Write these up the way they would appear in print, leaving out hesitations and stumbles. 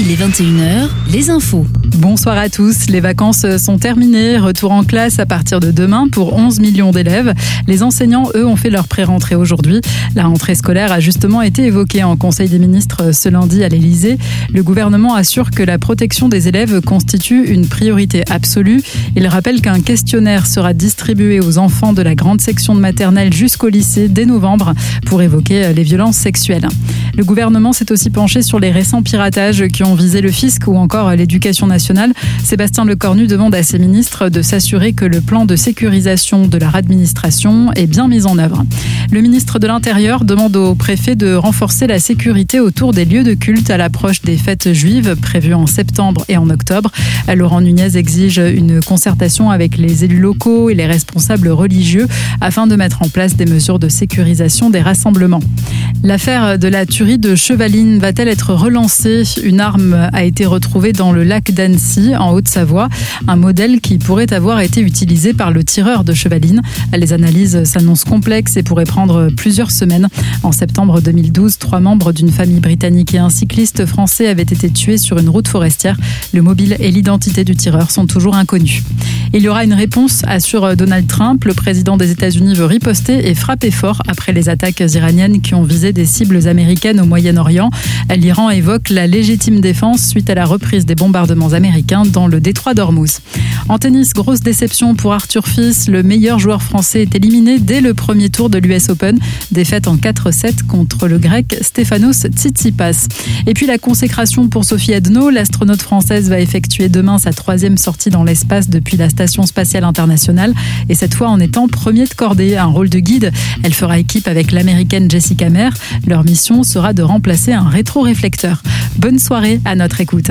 Il est 21h, les infos. Bonsoir à tous, les vacances sont terminées, retour en classe à partir de demain pour 11 millions d'élèves. Les enseignants, eux, ont fait leur pré-rentrée aujourd'hui. La rentrée scolaire a justement été évoquée en Conseil des ministres ce lundi à l'Élysée. Le gouvernement assure que la protection des élèves constitue une priorité absolue. Il rappelle qu'un questionnaire sera distribué aux enfants de la grande section de maternelle jusqu'au lycée dès novembre pour évoquer les violences sexuelles. Le gouvernement s'est aussi penché sur les récents piratages qui ont visé le fisc ou encore l'éducation nationale. Sébastien Lecornu demande à ses ministres de s'assurer que le plan de sécurisation de leur administration est bien mis en œuvre. Le ministre de l'Intérieur demande au préfet de renforcer la sécurité autour des lieux de culte à l'approche des fêtes juives prévues en septembre et en octobre. Laurent Nunez exige une concertation avec les élus locaux et les responsables religieux afin de mettre en place des mesures de sécurisation des rassemblements. L'affaire de la tuerie de Chevaline va-t-elle être relancée ? Une arme a été retrouvée dans le lac d'Annecy, en Haute-Savoie. Un modèle qui pourrait avoir été utilisé par le tireur de Chevaline. Les analyses s'annoncent complexes et pourraient prendre plusieurs semaines. En septembre 2012, 3 membres d'une famille britannique et un cycliste français avaient été tués sur une route forestière. Le mobile et l'identité du tireur sont toujours inconnus. Il y aura une réponse, assure Donald Trump. Le président des États-Unis veut riposter et frapper fort après les attaques iraniennes qui ont visé des cibles américaines au Moyen-Orient. L'Iran évoque la légitime défense suite à la reprise des bombardements américains dans le détroit d'Ormuz. En tennis, grosse déception pour Arthur Fils. Le meilleur joueur français est éliminé dès le premier tour de l'US Open. Défaite en 4-7 contre le grec Stefanos Tsitsipas. Et puis la consécration pour Sophie Adno. L'astronaute française va effectuer demain sa 3e sortie dans l'espace depuis la Station spatiale internationale. Et cette fois en étant premier de cordée, un rôle de guide. Elle fera équipe avec l'américaine Jessica Meir. Leur mission sera de remplacer un rétroréflecteur. Bonne soirée à notre écoute.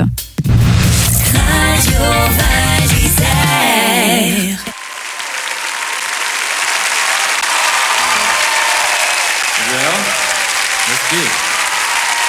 Radio Val d'Isère. Well, let's do it.